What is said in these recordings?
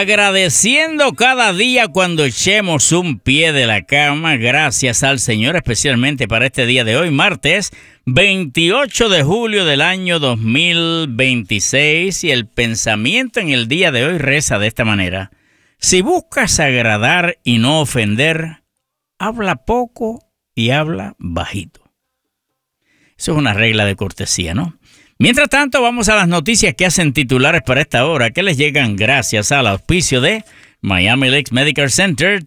Agradeciendo cada día cuando echemos un pie de la cama, gracias al Señor, especialmente para este día de hoy, martes 28 de julio del año 2026, y el pensamiento en el día de hoy reza de esta manera: si buscas agradar y no ofender, habla poco y habla bajito. Eso es una regla de cortesía, ¿no? Mientras tanto, vamos a las noticias que hacen titulares para esta hora, que les llegan gracias al auspicio de Miami Lakes Medical Center,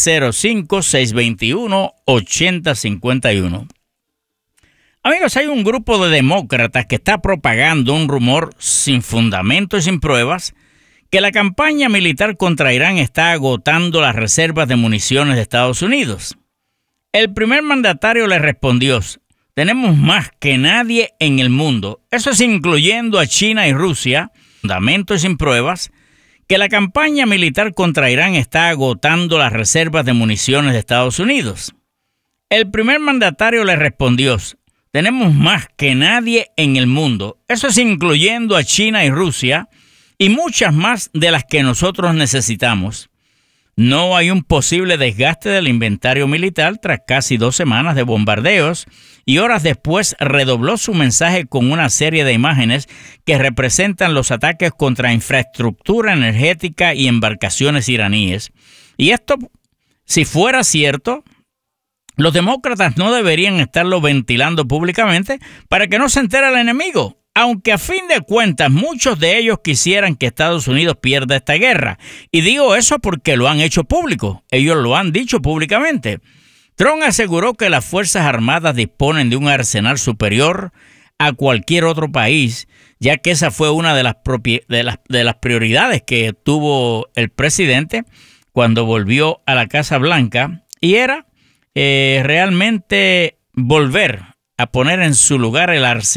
305-621-8051. Amigos, hay un grupo de demócratas que está propagando un rumor sin fundamento y sin pruebas que la campaña militar contra Irán está agotando las reservas de municiones de Estados Unidos. El primer mandatario le respondió: tenemos más que nadie en el mundo, eso es incluyendo a China y Rusia, fundamentos y sin pruebas, que la campaña militar contra Irán está agotando las reservas de municiones de Estados Unidos. El primer mandatario le respondió: tenemos más que nadie en el mundo, eso es incluyendo a China y Rusia, y muchas más de las que nosotros necesitamos. No hay un posible desgaste del inventario militar tras casi 2 semanas de bombardeos, y horas después redobló su mensaje con una serie de imágenes que representan los ataques contra infraestructura energética y embarcaciones iraníes. Y esto, si fuera cierto, los demócratas no deberían estarlo ventilando públicamente para que no se entere el enemigo, aunque a fin de cuentas muchos de ellos quisieran que Estados Unidos pierda esta guerra. Y digo eso porque lo han hecho público, ellos lo han dicho públicamente. Trump aseguró que las Fuerzas Armadas disponen de un arsenal superior a cualquier otro país, ya que esa fue una de las prioridades que tuvo el presidente cuando volvió a la Casa Blanca, y era realmente volver a poner en su lugar el arsenal